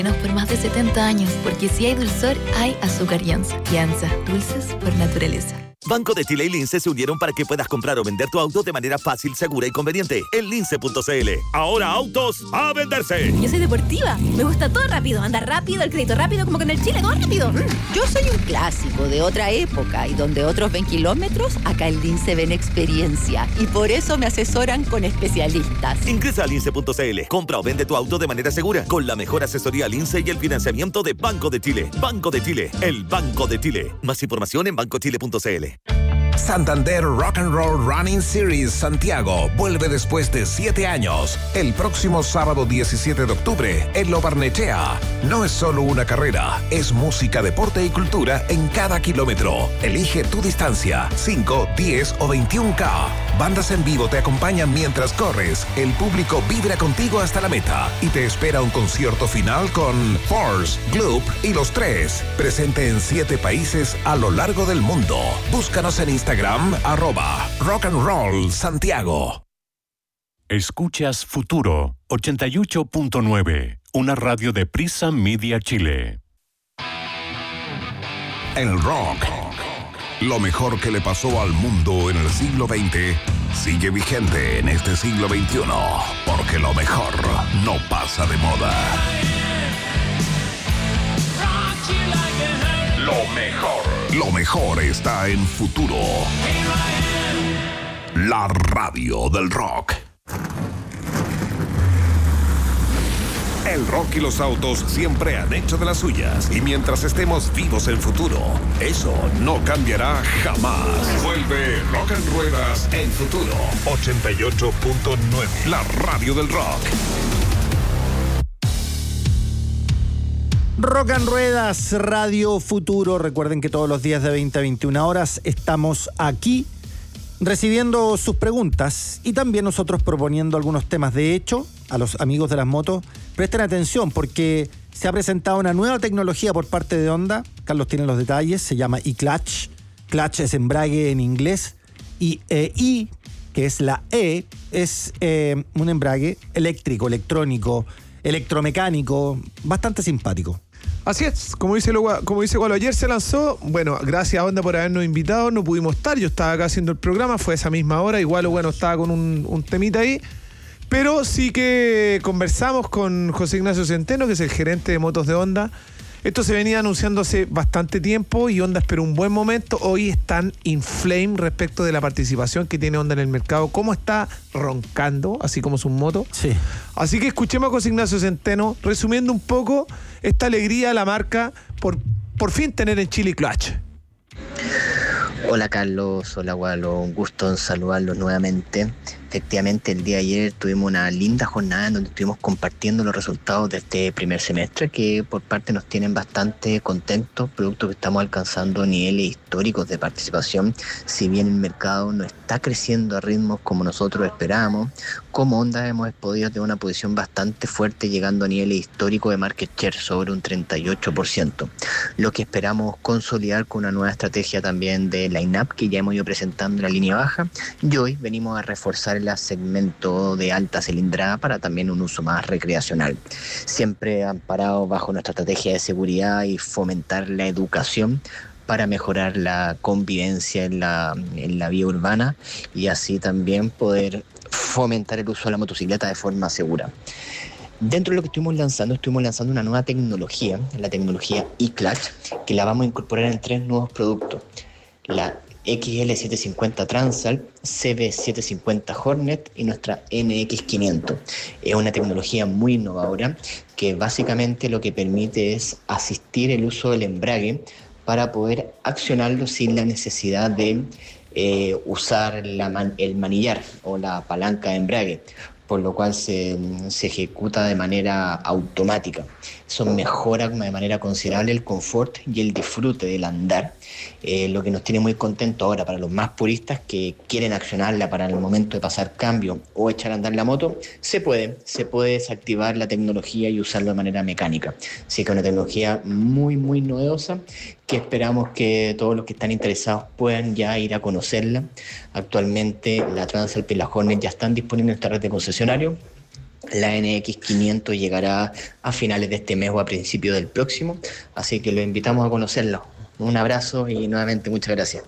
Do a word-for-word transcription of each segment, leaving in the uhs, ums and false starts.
por más de setenta años, porque si hay dulzor, hay azúcar Yanza. Yanza, dulces por naturaleza. Banco de Chile y Lince se unieron para que puedas comprar o vender tu auto de manera fácil, segura y conveniente en lince punto c l. Ahora autos a venderse. Yo soy deportiva, me gusta todo rápido, andar rápido, el crédito rápido, como con el Chile, todo rápido. Mm. Yo soy un clásico de otra época y donde otros ven kilómetros, acá en Lince ven experiencia y por eso me asesoran con especialistas. Ingresa a lince punto c l, compra o vende tu auto de manera segura con la mejor asesoría Lince y el financiamiento de Banco de Chile. Banco de Chile, el Banco de Chile. Más información en banco chile punto c l. Santander Rock and Roll Running Series Santiago vuelve después de siete años. El próximo sábado diecisiete de octubre en Lo Barnechea. No es solo una carrera, es música, deporte y cultura en cada kilómetro. Elige tu distancia, cinco, diez o veintiún kilómetros. Bandas en vivo te acompañan mientras corres. El público vibra contigo hasta la meta y te espera un concierto final con Force, Gloop y Los Tres. Presente en siete países a lo largo del mundo. Búscanos en Instagram, arroba Rock and Roll Santiago. Escuchas Futuro ochenta y ocho punto nueve, una radio de Prisa Media Chile. El rock, lo mejor que le pasó al mundo en el siglo veinte, sigue vigente en este siglo veintiuno, porque lo mejor no pasa de moda. Lo mejor, lo mejor está en Futuro, la radio del rock. El rock y los autos siempre han hecho de las suyas. Y mientras estemos vivos en Futuro, eso no cambiará jamás. Vuelve Rock en Ruedas en Futuro ochenta y ocho punto nueve. La radio del rock. Rock en Ruedas, Radio Futuro. Recuerden que todos los días de veinte a veintiuna horas estamos aquí recibiendo sus preguntas y también nosotros proponiendo algunos temas. De hecho, a los amigos de las motos, presten atención porque se ha presentado una nueva tecnología por parte de Honda. Carlos tiene los detalles, se llama e-clutch. Clutch es embrague en inglés y eh, E, que es la E, es eh, un embrague eléctrico, electrónico, electromecánico, bastante simpático. Así es, como dice, lo, como dice Gualo, ayer se lanzó, bueno, gracias a Honda por habernos invitado, no pudimos estar, yo estaba acá haciendo el programa, fue a esa misma hora, igual, bueno, estaba con un, un temita ahí, pero sí que conversamos con José Ignacio Centeno, que es el gerente de motos de Honda. Esto se venía anunciando hace bastante tiempo y Honda esperó un buen momento. Hoy están in flame respecto de la participación que tiene Honda en el mercado. Cómo está roncando, así como su moto. Sí. Así que escuchemos a José Ignacio Centeno resumiendo un poco esta alegría de la marca por, por fin tener en Chile Clutch. Hola Carlos, hola Gualo, un gusto en saludarlos nuevamente. Efectivamente, el día de ayer tuvimos una linda jornada en donde estuvimos compartiendo los resultados de este primer semestre que por parte nos tienen bastante contentos, producto que estamos alcanzando niveles históricos de participación. Si bien el mercado no está creciendo a ritmos como nosotros esperábamos, como Honda hemos podido tener una posición bastante fuerte llegando a niveles históricos de market share sobre un treinta y ocho por ciento, lo que esperamos consolidar con una nueva estrategia también de line-up que ya hemos ido presentando en la línea baja y hoy venimos a reforzar el segmento de alta cilindrada para también un uso más recreacional, siempre amparado bajo nuestra estrategia de seguridad y fomentar la educación para mejorar la convivencia en la, en la vía urbana y así también poder fomentar el uso de la motocicleta de forma segura. Dentro de lo que estuvimos lanzando, estuvimos lanzando una nueva tecnología, la tecnología e-clutch, que la vamos a incorporar en tres nuevos productos. La X L setecientos cincuenta Transal, C B setecientos cincuenta Hornet y nuestra M X quinientos. Es una tecnología muy innovadora que básicamente lo que permite es asistir el uso del embrague para poder accionarlo sin la necesidad de eh, usar la man- el manillar o la palanca de embrague, por lo cual se, se ejecuta de manera automática. Eso mejora de manera considerable el confort y el disfrute del andar, eh, lo que nos tiene muy contentos ahora para los más puristas que quieren accionarla para el momento de pasar cambio o echar a andar la moto. Se puede, se puede desactivar la tecnología y usarlo de manera mecánica. Así que es una tecnología muy, muy novedosa que esperamos que todos los que están interesados puedan ya ir a conocerla. Actualmente la Transalp y la Hornet ya están disponibles en nuestra red de concesionarios. La N X quinientos llegará a finales de este mes o a principios del próximo, así que lo invitamos a conocerlo. Un abrazo y nuevamente muchas gracias.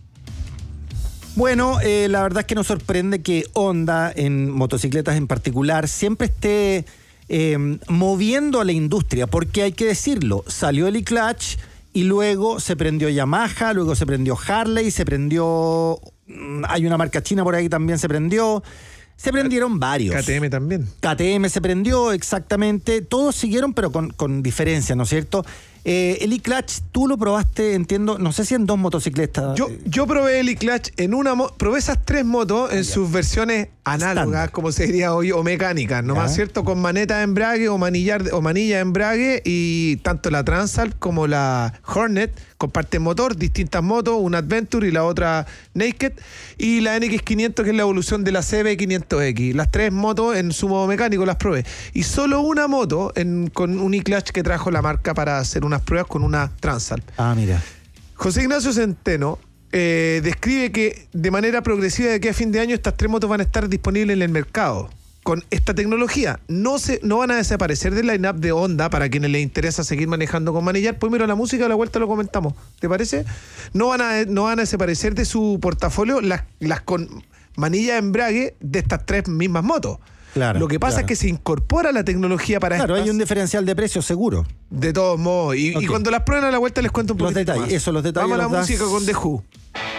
Bueno, eh, la verdad es que nos sorprende que Honda, en motocicletas en particular, siempre esté eh, moviendo a la industria, porque hay que decirlo, salió el E-Clutch y luego se prendió Yamaha, luego se prendió Harley, se prendió... Hay una marca china por ahí también se prendió... Se prendieron varios. K T M también. K T M se prendió, exactamente. Todos siguieron, pero con, con diferencia, ¿no es cierto? Eh, el E-Clutch, tú lo probaste, entiendo, no sé si en dos motocicletas. Yo, yo probé el E-Clutch en una... Mo- probé esas tres motos en sus versiones análogas, Estándar. como se diría hoy, o mecánicas, nomás, Ya. ¿cierto? Con maneta de embrague o, manillar, o manilla de embrague, y tanto la Transalp como la Hornet comparten motor, distintas motos, una Adventure y la otra Naked, y la N X quinientos, que es la evolución de la C B quinientos X. Las tres motos en su modo mecánico las probé. Y solo una moto en, con un E-Clutch que trajo la marca para hacer unas pruebas con una Transalp. Ah, mira. José Ignacio Centeno eh, describe que de manera progresiva de aquí a fin de año estas tres motos van a estar disponibles en el mercado. Con esta tecnología no se no van a desaparecer del line-up de Honda para quienes les interesa seguir manejando con manillar. Pues mira, la música a la vuelta lo comentamos. ¿Te parece? No van a, no van a desaparecer de su portafolio las, las con manilla de embrague de estas tres mismas motos. Claro, Lo que pasa claro. es que se incorpora la tecnología para Claro, estas, hay un diferencial de precio seguro. de todos modos. Y, Ok. y cuando las prueben a la vuelta les cuento un Los poquito detalles, más. eso, los detalles Vamos a la los das- música con The Who.